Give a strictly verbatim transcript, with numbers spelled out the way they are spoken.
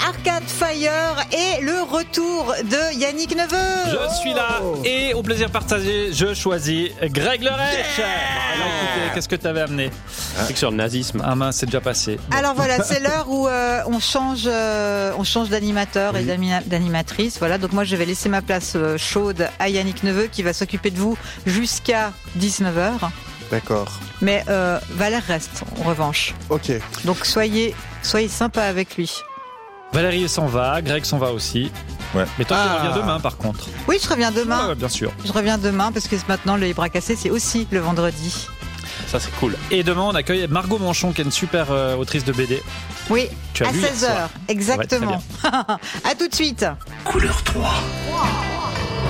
Arcade Fire et le retour de Yannick Neveu. Je suis là et au plaisir partagé, je choisis Greg Lerech. Yeah. Alors écoutez, qu'est-ce que tu avais amené? C'est que sur le nazisme. Ah mince, c'est déjà passé. Bon. Alors voilà, c'est l'heure où euh, on change, euh, on change d'animateur oui. et d'animatrice. Voilà, donc moi je vais laisser ma place euh, chaude à Yannick Neveu qui va s'occuper de vous jusqu'à dix-neuf heures. D'accord. Mais euh, Valère reste en revanche. Ok. Donc soyez, soyez sympa avec lui. Valérie s'en va, Greg s'en va aussi. Ouais. Mais toi, ah. tu reviens demain, par contre. Oui, je reviens demain. Ouais, ouais, bien sûr. Je reviens demain parce que maintenant, les bras cassés, c'est aussi le vendredi. Ça, c'est cool. Et demain, on accueille Margot Manchon, qui est une super euh, autrice de B D. Oui, tu as à seize heures, exactement. Ouais, à tout de suite. Couleur trois. Wow.